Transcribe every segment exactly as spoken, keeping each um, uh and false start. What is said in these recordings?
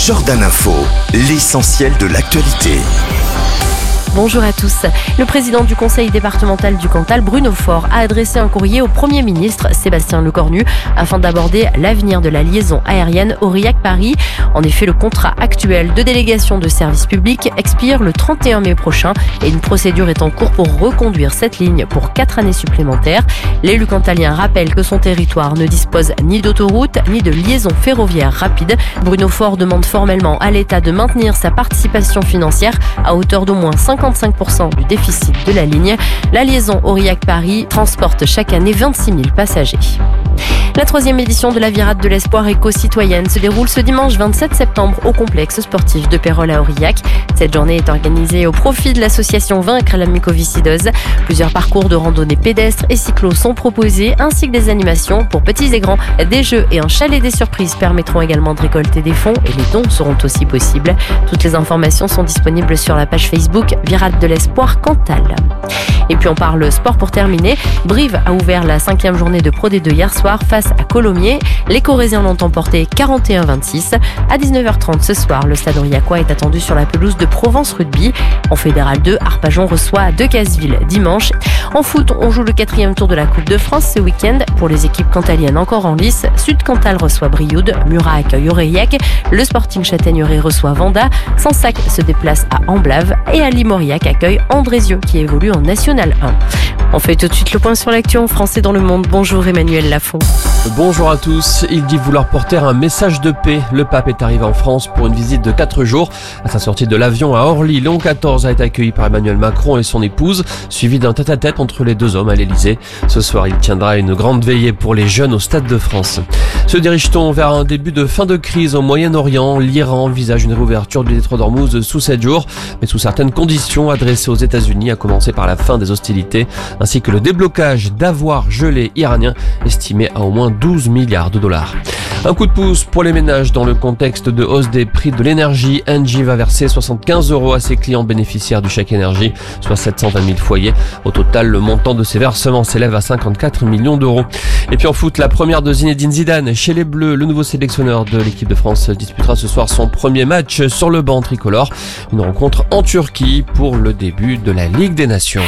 Jordan Info, l'essentiel de l'actualité. Bonjour à tous. Le président du conseil départemental du Cantal, Bruno Faure, a adressé un courrier au Premier ministre, Sébastien Lecornu, afin d'aborder l'avenir de la liaison aérienne Aurillac-Paris. En effet, le contrat actuel de délégation de service public expire le trente et un mai prochain et une procédure est en cours pour reconduire cette ligne pour quatre années supplémentaires. L'élu cantalien rappelle que son territoire ne dispose ni d'autoroute ni de liaison ferroviaire rapide. Bruno Faure demande formellement à l'État de maintenir sa participation financière à hauteur d'au moins cinquante-cinq pour cent du déficit de la ligne. La liaison Aurillac-Paris transporte chaque année vingt-six mille passagers. La troisième édition de la Virade de l'Espoir éco-citoyenne se déroule ce dimanche vingt-sept septembre au complexe sportif de Pérols à Aurillac. Cette journée est organisée au profit de l'association Vaincre la mucoviscidose. Plusieurs parcours de randonnée pédestre et cyclo sont proposés, ainsi que des animations pour petits et grands. Des jeux et un chalet des surprises permettront également de récolter des fonds et les dons seront aussi possibles. Toutes les informations sont disponibles sur la page Facebook Virade de l'Espoir Cantal. Et puis on parle sport pour terminer. Brive a ouvert la cinquième journée de Pro D deux hier soir face à Colomiers. Les Corésiens l'ont emporté quarante et un vingt-six. À dix-neuf heures trente ce soir, le stade aurillacois est attendu sur la pelouse de Provence Rugby. En Fédéral deux, Arpajon reçoit Decazeville dimanche. En foot, on joue le quatrième tour de la Coupe de France ce week-end. Pour les équipes cantaliennes encore en lice, Sud Cantal reçoit Brioude, Murat accueille Aurillac, le Sporting Châtaigneraie reçoit Vanda, Sansac se déplace à Amblave et Ali Mauriac accueille Andrézieux qui évolue en National un. On fait tout de suite le point sur l'actu en français dans le monde. Bonjour Emmanuel Lafont. Bonjour à tous. Il dit vouloir porter un message de paix. Le pape est arrivé en France pour une visite de quatre jours. À sa sortie de l'avion à Orly, Léon quatorze a été accueilli par Emmanuel Macron et son épouse, suivi d'un tête-à-tête entre les deux hommes à l'Elysée. Ce soir, il tiendra une grande veillée pour les jeunes au Stade de France. Se dirige-t-on vers un début de fin de crise au Moyen-Orient? L'Iran envisage une réouverture du détroit d'Ormuz sous sept jours, mais sous certaines conditions adressées aux États-Unis, à commencer par la fin des hostilités, ainsi que le déblocage d'avoirs gelés iraniens estimés à au moins douze milliards de dollars. Un coup de pouce pour les ménages dans le contexte de hausse des prix de l'énergie. Engie va verser soixante-quinze euros à ses clients bénéficiaires du chèque énergie, soit sept cent vingt mille foyers. Au total, le montant de ces versements s'élève à cinquante-quatre millions d'euros. Et puis en foot, la première de Zinedine Zidane chez les Bleus. Le nouveau sélectionneur de l'équipe de France disputera ce soir son premier match sur le banc tricolore. Une rencontre en Turquie pour le début de la Ligue des Nations.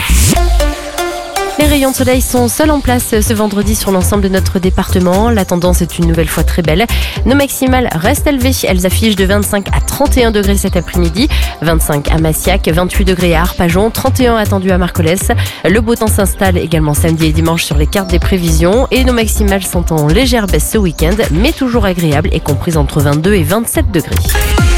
Les rayons de soleil sont seuls en place ce vendredi sur l'ensemble de notre département. La tendance est une nouvelle fois très belle. Nos maximales restent élevées. Elles affichent de vingt-cinq à trente et un degrés cet après-midi. vingt-cinq à Massiac, vingt-huit degrés à Arpajon, trente et un attendus à Marcollès. Le beau temps s'installe également samedi et dimanche sur les cartes des prévisions. Et nos maximales sont en légère baisse ce week-end, mais toujours agréables et comprises entre vingt-deux et vingt-sept degrés.